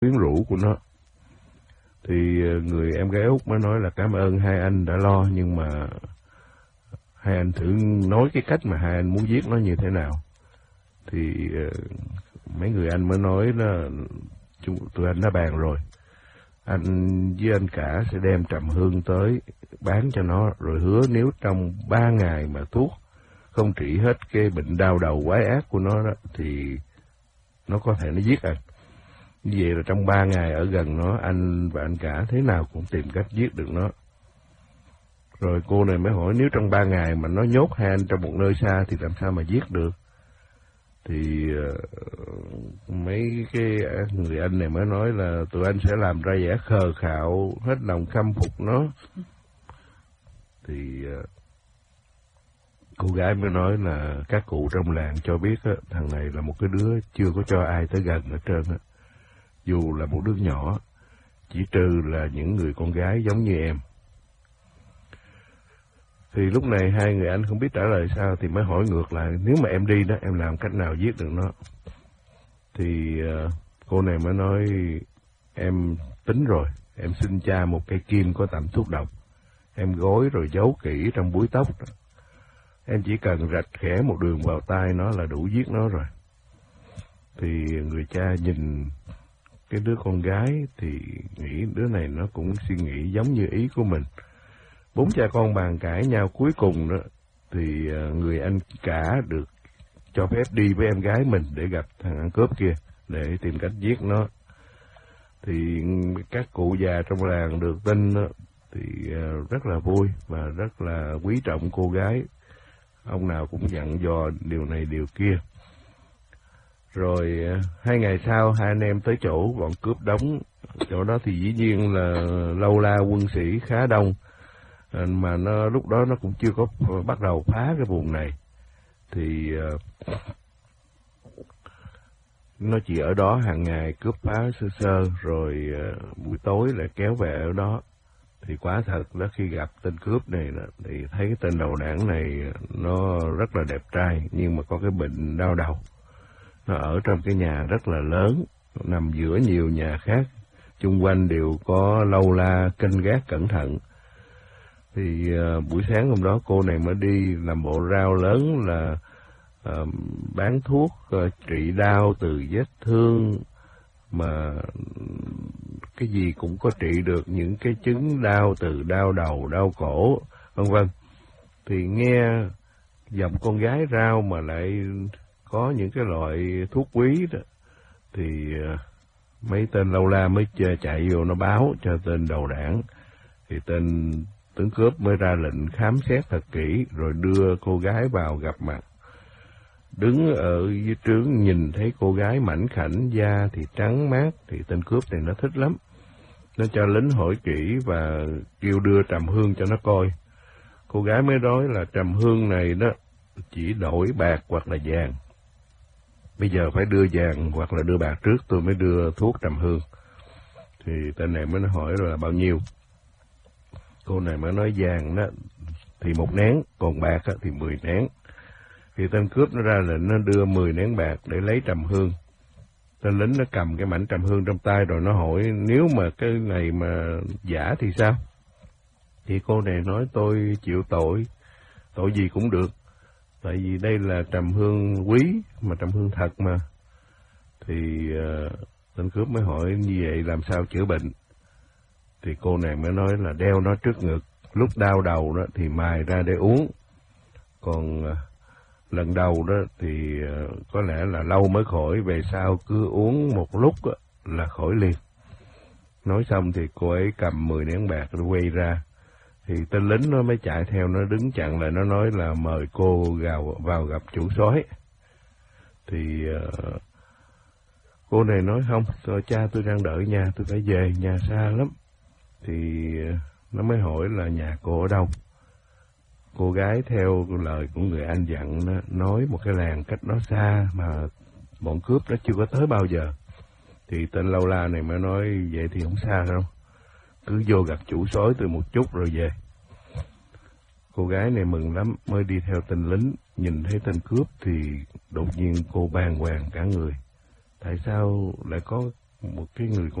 quyến rũ của nó. Thì người em gái Út mới nói là cảm ơn hai anh đã lo, nhưng mà hai anh thử nói cái cách mà hai anh muốn giết nó như thế nào. Thì mấy người anh mới nói là tụi anh đã bàn rồi, anh với anh cả sẽ đem trầm hương tới bán cho nó, rồi hứa nếu trong 3 ngày mà thuốc không trị hết cái bệnh đau đầu quái ác của nó đó, thì nó có thể nó giết anh. Như vậy là trong 3 ngày ở gần nó, anh và anh cả thế nào cũng tìm cách giết được nó. Rồi cô này mới hỏi nếu trong 3 ngày mà nó nhốt hai anh trong một nơi xa thì làm sao mà giết được. Thì mấy cái người anh này mới nói là tụi anh sẽ làm ra vẻ khờ khạo, hết lòng khâm phục nó. Thì cô gái mới nói là các cụ trong làng cho biết á, thằng này là một cái đứa chưa có cho ai tới gần hết trơn á. Dù là một đứa nhỏ, chỉ trừ là những người con gái giống như em. Thì lúc này hai người anh không biết trả lời sao, thì mới hỏi ngược lại, nếu mà em đi đó, em làm cách nào giết được nó? Thì cô này mới nói, em tính rồi, em xin cha một cây kim có tẩm thuốc độc, em gói rồi giấu kỹ trong búi tóc. Em chỉ cần rạch khẽ một đường vào tai nó là đủ giết nó rồi. Thì người cha nhìn cái đứa con gái thì nghĩ đứa này nó cũng suy nghĩ giống như ý của mình. 4 cha con bàn cãi nhau, cuối cùng đó thì người anh cả được cho phép đi với em gái mình để gặp thằng ăn cướp kia để tìm cách giết nó. Thì các cụ già trong làng được tin đó, thì rất là vui và rất là quý trọng cô gái. Ông nào cũng dặn dò điều này điều kia. Rồi 2 ngày sau, hai anh em tới chỗ bọn cướp đóng. Chỗ đó thì dĩ nhiên là lâu la quân sĩ khá đông, mà lúc đó nó cũng chưa có bắt đầu phá cái vùng này. Thì nó chỉ ở đó hàng ngày cướp phá sơ sơ, rồi buổi tối lại kéo về ở đó. Thì quả thật đó, khi gặp tên cướp này thì thấy cái tên đầu đảng này nó rất là đẹp trai, nhưng mà có cái bệnh đau đầu. Nó ở trong cái nhà rất là lớn, nằm giữa nhiều nhà khác, chung quanh đều có lâu la canh gác cẩn thận. Thì buổi sáng hôm đó cô này mới đi làm bộ rao lớn là bán thuốc trị đau từ vết thương, mà cái gì cũng có trị được những cái chứng đau từ đau đầu, đau cổ, vân vân. Thì nghe giọng con gái rao mà lại có những cái loại thuốc quý đó, thì mấy tên lâu la mới chạy vô nó báo cho tên đầu đảng. Thì tên tướng cướp mới ra lệnh khám xét thật kỹ, rồi đưa cô gái vào gặp mặt. Đứng ở dưới trướng nhìn thấy cô gái mảnh khảnh, da thì trắng mát, thì tên cướp này nó thích lắm. Nó cho lính hỏi kỹ và kêu đưa trầm hương cho nó coi. Cô gái mới nói là trầm hương này đó chỉ đổi bạc hoặc là vàng. Bây giờ phải đưa vàng hoặc là đưa bạc trước tôi mới đưa thuốc trầm hương. Thì tên này mới hỏi là bao nhiêu. Cô này mới nói vàng đó thì 1 nén, còn bạc thì 10 nén. Thì tên cướp nó ra lệnh nó đưa 10 nén bạc để lấy trầm hương. Tên lính nó cầm cái mảnh trầm hương trong tay rồi nó hỏi nếu mà cái này mà giả thì sao? Thì cô này nói tôi chịu tội gì cũng được. Tại vì đây là trầm hương quý, mà trầm hương thật mà. Thì tên cướp mới hỏi như vậy làm sao chữa bệnh? Thì cô này mới nói là đeo nó trước ngực, lúc đau đầu đó thì mài ra để uống. Còn lần đầu đó thì có lẽ là lâu mới khỏi, về sau cứ uống một lúc là khỏi liền. Nói xong thì cô ấy cầm 10 nén bạc rồi quay ra. Thì tên lính nó mới chạy theo, nó đứng chặn lại, nó nói là mời cô vào gặp chủ soái. Thì cô này nói không, cha tôi đang đợi nhà, tôi phải về, nhà xa lắm. Thì nó mới hỏi là nhà cô ở đâu. Cô gái theo lời của người anh dặn nói một cái làng cách đó xa mà bọn cướp nó chưa có tới bao giờ. Thì tên lâu la này mới nói vậy thì không xa đâu, cứ vô gặp chủ soái từ một chút rồi về. Cô gái này mừng lắm, mới đi theo tên lính. Nhìn thấy tên cướp thì đột nhiên cô bàng hoàng cả người. Tại sao lại có một cái người